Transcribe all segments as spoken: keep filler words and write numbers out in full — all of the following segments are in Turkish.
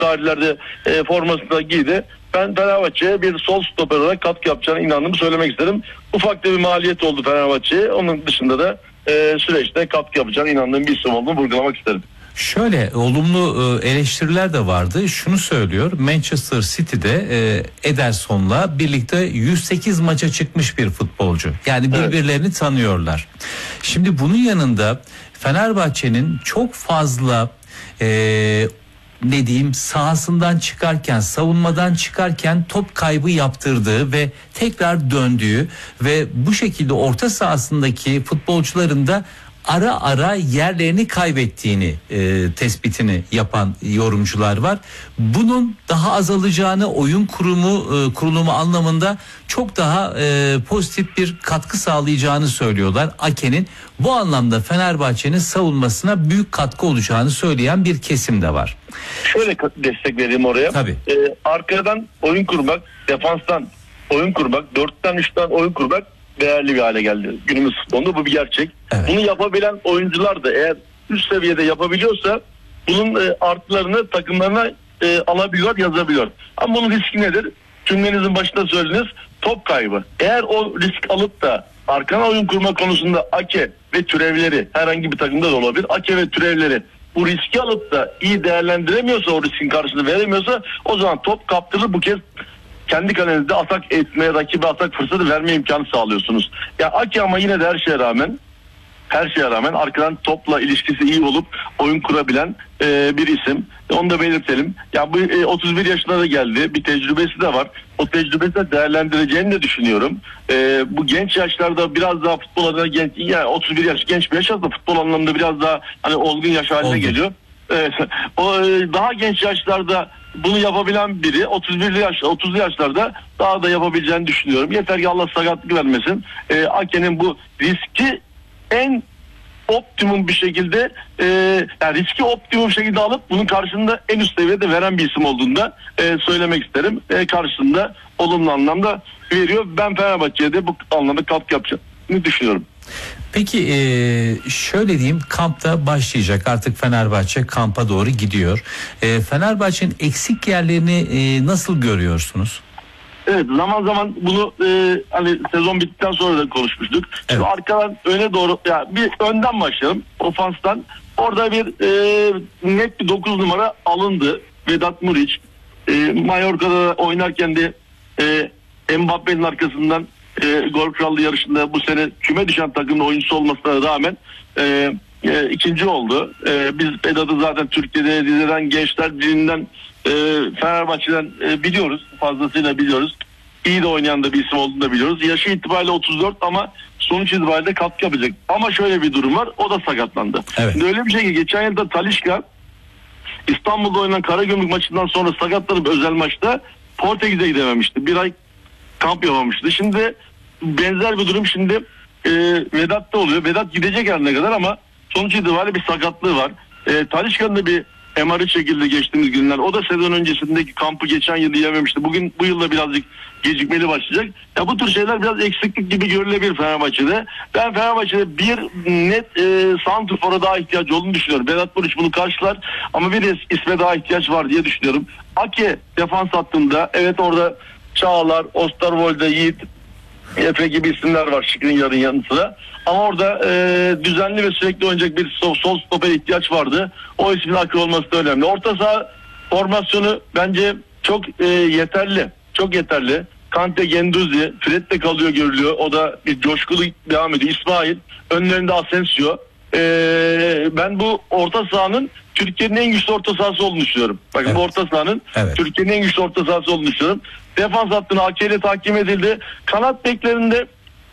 tarihlerde e, formasını da giydi. Ben Fenerbahçe'ye bir sol stoper olarak katkı yapacağına inandığımı söylemek isterim. Ufak da bir maliyet oldu Fenerbahçe'ye. Onun dışında da e, süreçte katkı yapacağına inandığım bir isim olduğunu vurgulamak isterim. Şöyle olumlu eleştiriler de vardı. Şunu söylüyor: Manchester City'de Ederson'la birlikte yüz sekiz maça çıkmış bir futbolcu. Yani birbirlerini evet. tanıyorlar. Şimdi bunun yanında Fenerbahçe'nin çok fazla e, ne diyeyim sahasından çıkarken, savunmadan çıkarken top kaybı yaptırdığı ve tekrar döndüğü ve bu şekilde orta sahasındaki futbolcuların da ara ara yerlerini kaybettiğini e, tespitini yapan yorumcular var. Bunun daha azalacağını, oyun kurumu e, kurulumu anlamında çok daha e, pozitif bir katkı sağlayacağını söylüyorlar. Ake'nin bu anlamda Fenerbahçe'nin savunmasına büyük katkı olacağını söyleyen bir kesim de var. Şöyle destek vereyim oraya. Tabii. Ee, arkadan oyun kurmak, defanstan oyun kurmak, dörtten üçten oyun kurmak değerli bir hale geldi günümüz futbolunda, bu bir gerçek. Evet. Bunu yapabilen oyuncular da eğer üst seviyede yapabiliyorsa bunun e, artılarını takımlarına e, alabiliyor, yazabiliyor. Ama bunun riski nedir? Cümlenizin başında söylediniz, top kaybı. Eğer o risk alıp da arkana oyun kurma konusunda Ake ve türevleri, herhangi bir takımda da olabilir, Ake ve türevleri bu riski alıp da iyi değerlendiremiyorsa, o riskin karşılığını veremiyorsa, o zaman top kaptırır, bu kez kendi kalenizde atak etmeye, rakibe atak fırsatı verme imkanı sağlıyorsunuz. Ya Aki ama yine de her şeye rağmen her şeye rağmen arkadan topla ilişkisi iyi olup oyun kurabilen e, bir isim. Onu da belirtelim. Ya bu e, otuz bir yaşına da geldi. Bir tecrübesi de var. O tecrübesi de değerlendireceğini de düşünüyorum. E, bu genç yaşlarda biraz daha futbol adına genç, yani otuz bir yaş genç bir yaş aslında futbol anlamında biraz daha hani olgun yaş haline Oldu. geliyor. E, o e, daha genç yaşlarda bunu yapabilen biri otuz bir yaş, otuzlu yaşlarda daha da yapabileceğini düşünüyorum. Yeter ki Allah sakatlık vermesin. E, Ake'nin bu riski en optimum bir şekilde e, yani riski optimum bir şekilde alıp bunun karşılığında en üst seviyede veren bir isim olduğunu da e, söylemek isterim. E, karşılığında olumlu anlamda veriyor. Ben Fenerbahçe'ye de bu anlamda katkı yapacağını düşünüyorum. Peki şöyle diyeyim, kampta başlayacak artık, Fenerbahçe kampa doğru gidiyor. Fenerbahçe'nin eksik yerlerini nasıl görüyorsunuz? Evet, zaman zaman bunu e, hani sezon bittikten sonra da konuşmuştuk. Evet. Şu arkadan öne doğru, ya yani bir önden başlayalım, ofanstan. Orada bir e, net bir dokuz numara alındı. Vedat Muriç. E, Mallorca'da oynarken de e, Mbappe'nin arkasından e, gol krallığı yarışında bu sene küme düşen takımın oyuncusu olmasına rağmen e, e, ikinci oldu. E, biz Vedat'ı zaten Türkiye'de diziden, gençler dilinden, e, Fenerbahçe'den e, biliyoruz. Fazlasıyla biliyoruz. İyi de oynayan da bir isim olduğunu da biliyoruz. Yaşı itibariyle otuz dört ama sonuç itibariyle katkı yapacak. Ama şöyle bir durum var. O da sakatlandı. Evet. Şimdi öyle bir şey ki geçen yılda Talisca İstanbul'da oynanan Karagümrük maçından sonra sakatlanıp özel maçta Portekiz'e gidememişti. Bir ay kamp yapamamıştı. Şimdi benzer bir durum şimdi e, Vedat'ta oluyor. Vedat gidecek her ne kadar ama sonuç itibariyle bir sakatlığı var. E, Talisca'nın da bir M R'ı çekildi geçtiğimiz günler. O da sezon öncesindeki kampı geçen yıl yememişti. Bugün bu yılda birazcık gecikmeli başlayacak. Ya bu tür şeyler biraz eksiklik gibi görülebilir Fenerbahçe'de. Ben Fenerbahçe'de bir net e, santrfora daha ihtiyaç olduğunu düşünüyorum. Vedat Muriç bunu karşılar ama bir is- isme daha ihtiyaç var diye düşünüyorum. Ake defans hattında, evet orada Çağlar, Osterwolde, Yiğit, Efe gibi isimler var Skriniar'ın yanı sıra. Ama orada e, düzenli ve sürekli oynayacak bir sol, sol stoper ihtiyaç vardı. O ismin Ake olması da önemli. Orta saha formasyonu bence çok e, yeterli. Çok yeterli. Kante, Genduzi, Fred de kalıyor, görülüyor. O da bir coşkulu devam ediyor. İsmail, önlerinde Asensio. E, ben bu orta sahanın Türkiye'nin en güçlü orta sahası olduğunu düşünüyorum. Bakın evet. Bu orta sahanın evet. Türkiye'nin en güçlü orta sahası olduğunu düşünüyorum. Defans hattını Ake ile tahkim edildi. Kanat beklerinde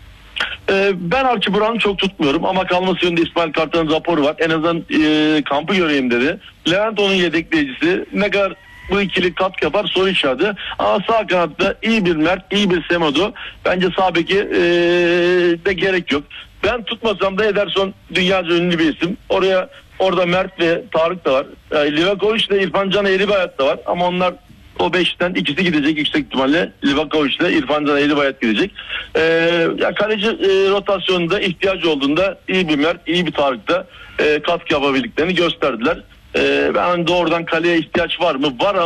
e, ben Archie Brown'u çok tutmuyorum ama kalması yönünde İsmail Kartal'ın raporu var. En azından e, kampı göreyim dedi. Levent onun yedekleyicisi. Ne kadar bu ikili katkı yapar soru işareti. Ama sağ kanatta iyi bir Mert, iyi bir Semedo. Bence sağ beki e, de gerek yok. Ben tutmasam da Ederson dünyaca ünlü bir isim. Oraya orada Mert ve Tarık da var. Yani Livakovic ile İrfan Can Eğribayat da var. Ama onlar o beşten ikisi gidecek yüksek ihtimalle. Livakovic ile İrfan Can Eğribayat gidecek. Ee, ya kaleci e, rotasyonunda ihtiyacı olduğunda iyi bir Mert, iyi bir Tarık da e, katkı yapabildiklerini gösterdiler. E, ben doğrudan kaleye ihtiyaç var mı? Var ama